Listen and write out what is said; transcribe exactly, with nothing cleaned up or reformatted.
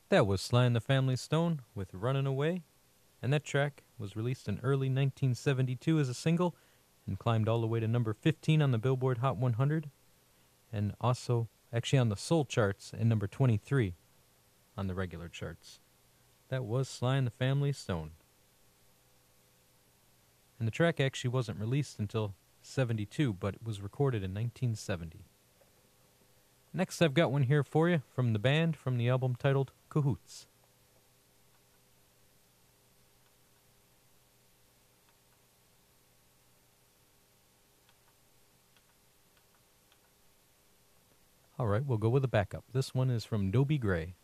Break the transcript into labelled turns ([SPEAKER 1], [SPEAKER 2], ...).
[SPEAKER 1] That was Sly and the Family Stone with Runnin' Away, and that track was released in early nineteen seventy-two as a single and climbed all the way to number fifteen on the Billboard Hot one hundred, and also actually on the Soul charts and number twenty-three on the regular charts. That was Sly and the Family Stone. And the track actually wasn't released until seventy-two, but it was recorded in nineteen seventy. Next, I've got one here for you from the band from the album titled Cahoots. All right, we'll go with a backup. This one is from Dobie Gray.